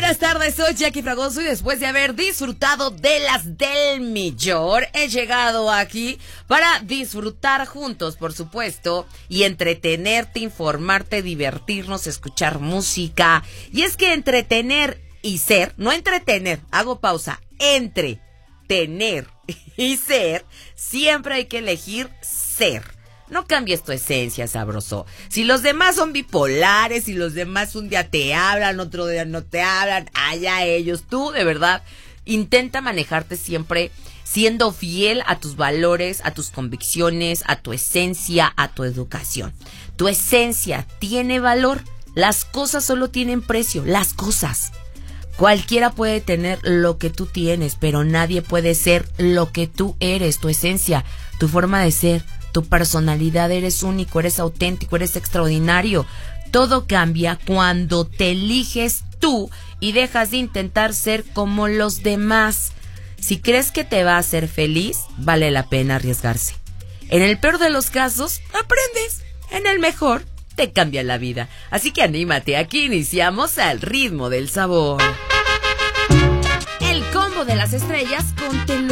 buenas tardes, soy Jackie Fragoso y después de haber disfrutado de las del millón, he llegado aquí para disfrutar juntos, por supuesto, y entretenerte, informarte, divertirnos, escuchar música. Y es que entretener y ser, no entretener, hago pausa, entretener y ser, siempre hay que elegir ser. No cambies tu esencia, sabroso. Si los demás son bipolares, si los demás un día te hablan, otro día no te hablan, allá ellos. Tú, de verdad, intenta manejarte siempre siendo fiel a tus valores, a tus convicciones, a tu esencia, a tu educación. Tu esencia tiene valor. Las cosas solo tienen precio, las cosas. Cualquiera puede tener lo que tú tienes, pero nadie puede ser lo que tú eres, tu esencia, tu forma de ser. Tu personalidad, eres único, eres auténtico, eres extraordinario. Todo cambia cuando te eliges tú y dejas de intentar ser como los demás. Si crees que te va a hacer feliz, vale la pena arriesgarse. En el peor de los casos, aprendes. En el mejor, te cambia la vida. Así que anímate, aquí iniciamos al ritmo del sabor. El combo de las estrellas con